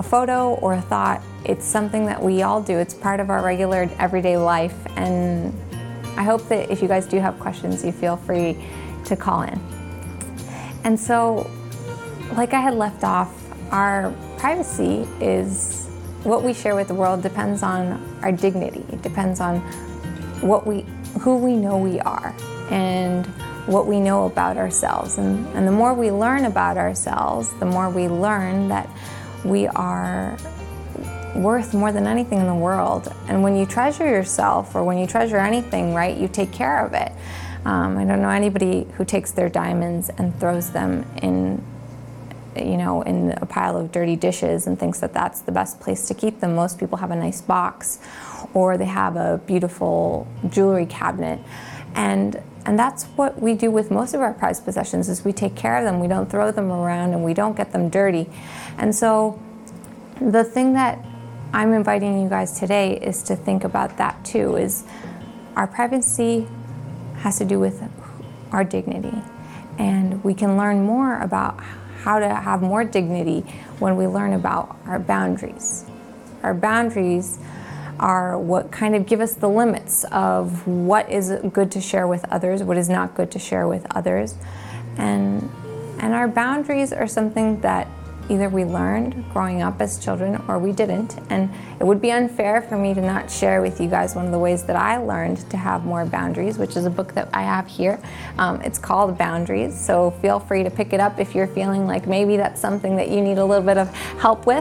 photo or a thought. It's something that we all do. It's part of our regular everyday life. And I hope that if you guys do have questions, you feel free to call in. And so, like I had left off, our privacy is what we share with the world depends on our dignity. It depends on who we know we are and what we know about ourselves. And the more we learn about ourselves, the more we learn that we are worth more than anything in the world. And when you treasure yourself, or when you treasure anything, right, you take care of it. I don't know anybody who takes their diamonds and throws them in a pile of dirty dishes and thinks that that's the best place to keep them. Most people have a nice box, or they have a beautiful jewelry cabinet. And that's what we do with most of our prized possessions, is we take care of them. We don't throw them around and we don't get them dirty. And so the thing that I'm inviting you guys today is to think about that too, is our privacy has to do with our dignity. And we can learn more about how to have more dignity when we learn about our boundaries. Our boundaries are what kind of give us the limits of what is good to share with others, what is not good to share with others. And our boundaries are something that either we learned growing up as children or we didn't. And it would be unfair for me to not share with you guys one of the ways that I learned to have more boundaries, which is a book that I have here. It's called Boundaries, so feel free to pick it up if you're feeling like maybe that's something that you need a little bit of help with.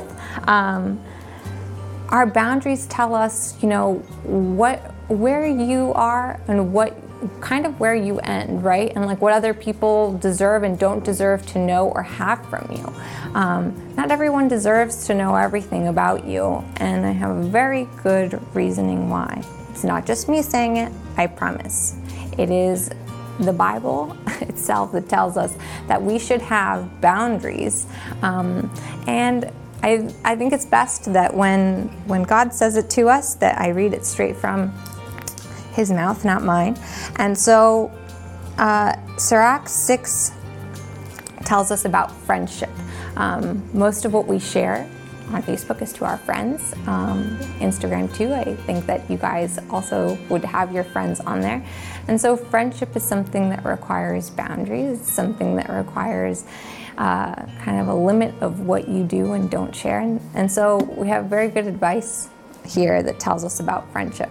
Our boundaries tell us, where you are and where you end, right? And like what other people deserve and don't deserve to know or have from you. Not everyone deserves to know everything about you, and I have a very good reasoning why. It's not just me saying it, I promise. It is the Bible itself that tells us that we should have boundaries. And I think it's best that when God says it to us, that I read it straight from his mouth, not mine. And so Sirach 6 tells us about friendship. Most of what we share on Facebook is to our friends. Instagram too. I think that you guys also would have your friends on there. And so friendship is something that requires boundaries. It's something that requires kind of a limit of what you do and don't share. And so we have very good advice here that tells us about friendship.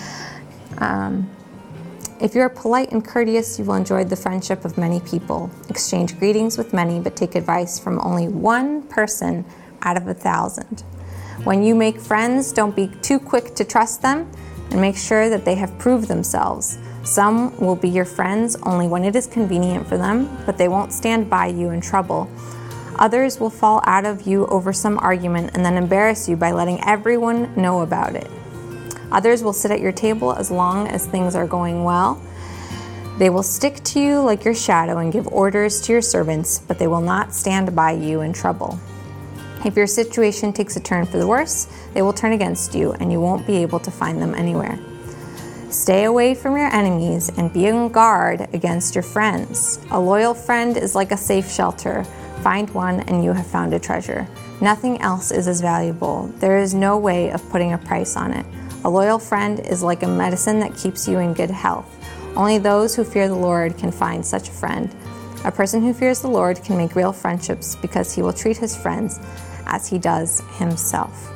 If you are polite and courteous, you will enjoy the friendship of many people. Exchange greetings with many, but take advice from only one person out of 1,000. When you make friends, don't be too quick to trust them, and make sure that they have proved themselves. Some will be your friends only when it is convenient for them, but they won't stand by you in trouble. Others will fall out of you over some argument and then embarrass you by letting everyone know about it. Others will sit at your table as long as things are going well. They will stick to you like your shadow and give orders to your servants, but they will not stand by you in trouble. If your situation takes a turn for the worse, they will turn against you, and you won't be able to find them anywhere. Stay away from your enemies and be on guard against your friends. A loyal friend is like a safe shelter. Find one and you have found a treasure. Nothing else is as valuable. There is no way of putting a price on it. A loyal friend is like a medicine that keeps you in good health. Only those who fear the Lord can find such a friend. A person who fears the Lord can make real friendships because he will treat his friends as he does himself.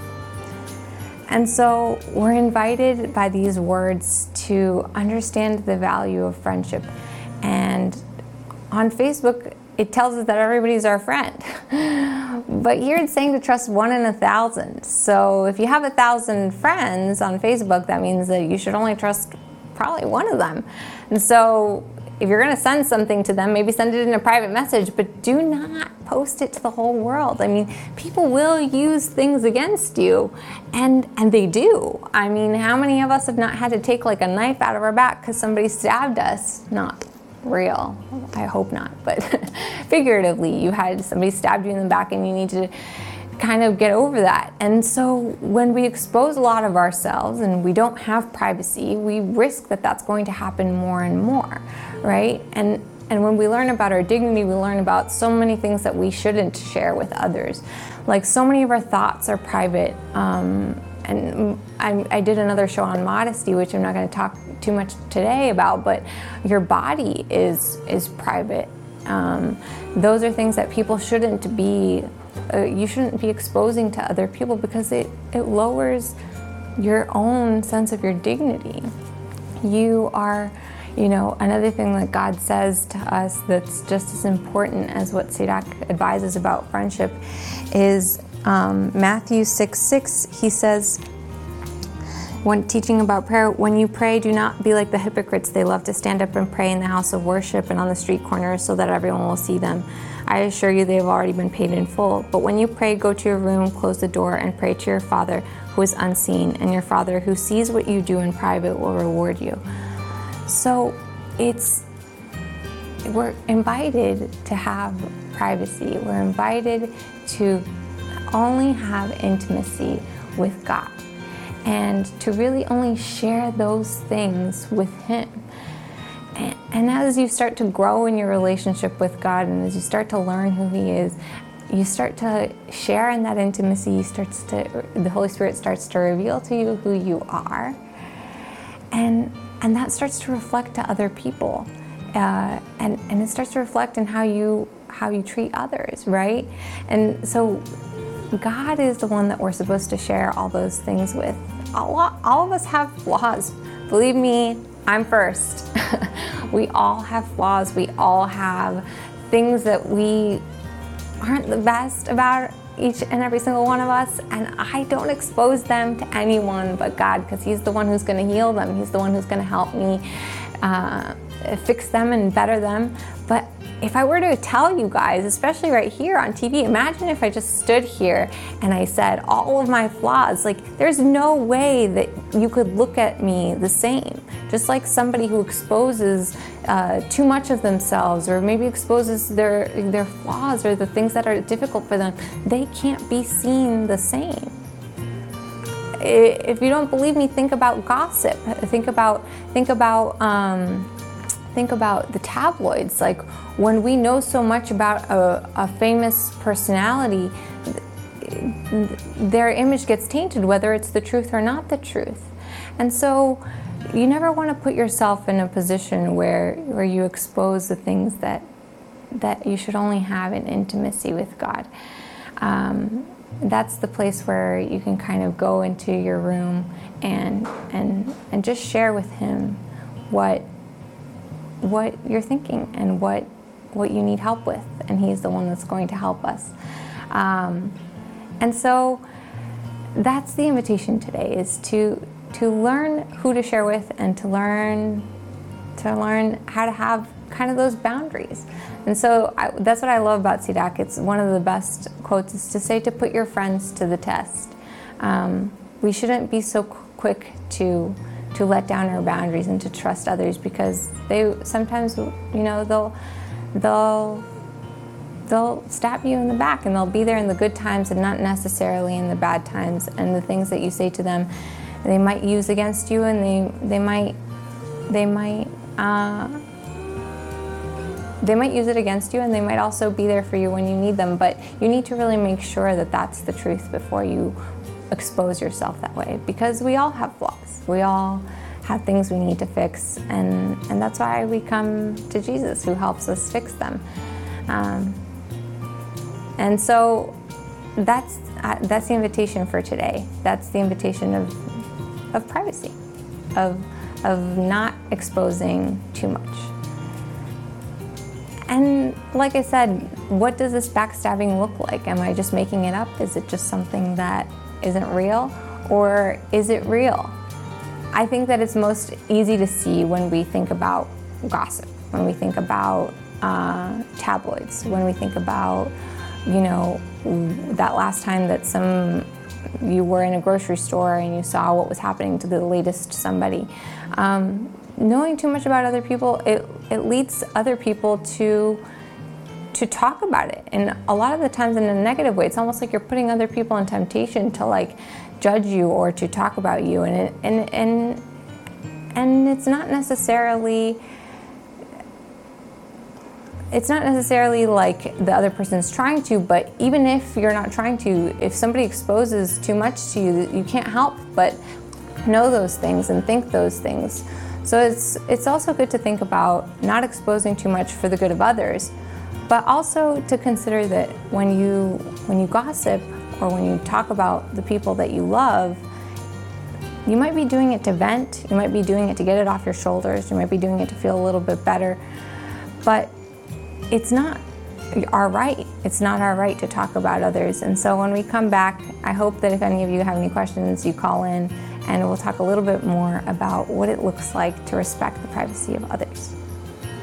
And so we're invited by these words to understand the value of friendship. And on Facebook, it tells us that everybody's our friend. But here it's saying to trust 1 in 1,000. So if you have 1,000 friends on Facebook, that means that you should only trust probably one of them. And so if you're going to send something to them, maybe send it in a private message, but do not post it to the whole world. I mean, people will use things against you, and they do. I mean, how many of us have not had to take like a knife out of our back because somebody stabbed us? Not real, I hope not, but figuratively, you had somebody stabbed you in the back and you need to kind of get over that. And so when we expose a lot of ourselves and we don't have privacy, we risk that that's going to happen more and more, right? And And when we learn about our dignity, we learn about so many things that we shouldn't share with others. Like, so many of our thoughts are private. And I did another show on modesty, which I'm not going to talk too much today about, but your body is private. Those are things that people shouldn't be, you shouldn't be exposing to other people, because it lowers your own sense of your dignity. You are, another thing that God says to us that's just as important as what Sidak advises about friendship is Matthew 6:6. He says, when teaching about prayer, when you pray, do not be like the hypocrites. They love to stand up and pray in the house of worship and on the street corners so that everyone will see them. I assure you they have already been paid in full. But when you pray, go to your room, close the door, and pray to your Father who is unseen, and your Father who sees what you do in private will reward you. So we're invited to have privacy. We're invited to only have intimacy with God, and to really only share those things with Him. And as you start to grow in your relationship with God, and as you start to learn who He is, you start to share in that intimacy. The Holy Spirit starts to reveal to you who you are, and that starts to reflect to other people, and it starts to reflect in how you treat others, right? And so God is the one that we're supposed to share all those things with. All of us have flaws. Believe me, I'm first. We all have flaws. We all have things that we aren't the best about, each and every single one of us. And I don't expose them to anyone but God, because He's the one who's going to heal them. He's the one who's going to help me fix them and better them. But if I were to tell you guys, especially right here on TV, imagine if I just stood here and I said all of my flaws. Like, there's no way that you could look at me the same. Just like somebody who exposes too much of themselves, or maybe exposes their flaws or the things that are difficult for them, they can't be seen the same. If you don't believe me, think about gossip. Think about the tabloids. Like, when we know so much about a famous personality, their image gets tainted, whether it's the truth or not the truth. And so you never want to put yourself in a position where you expose the things that you should only have in intimacy with God. That's the place where you can kind of go into your room and just share with Him what you're thinking and what you need help with, and He's the one that's going to help us. And so that's the invitation today, is to learn who to share with, and to learn how to have kind of those boundaries. And so that's what I love about Sidak. It's one of the best quotes is to say, to put your friends to the test. We shouldn't be so quick to let down our boundaries and to trust others, because they sometimes, they'll stab you in the back, and they'll be there in the good times and not necessarily in the bad times. And the things that you say to them, they might use against you, and they might use it against you, and they might also be there for you when you need them. But you need to really make sure that that's the truth before you expose yourself that way, because we all have flaws. We all have things we need to fix, and that's why we come to Jesus, who helps us fix them. And so that's the invitation for today. That's the invitation of privacy, of not exposing too much. And like I said, what does this backstabbing look like? Am I just making it up? Is it just something that isn't real? Or is it real? I think that it's most easy to see when we think about gossip, when we think about tabloids, when we think about, that last time that you were in a grocery store and you saw what was happening to the latest somebody. Knowing too much about other people, it leads other people to talk about it, and a lot of the times in a negative way. It's almost like you're putting other people in temptation to judge you or to talk about you, and it's not necessarily it's not necessarily like the other person's trying to, but even if you're not trying to, if somebody exposes too much to you, you can't help but know those things and think those things. So it's also good to think about not exposing too much for the good of others, but also to consider that when you gossip or when you talk about the people that you love, you might be doing it to vent, you might be doing it to get it off your shoulders, you might be doing it to feel a little bit better, but it's not our right. It's not our right to talk about others. And so when we come back, I hope that if any of you have any questions, you call in and we'll talk a little bit more about what it looks like to respect the privacy of others.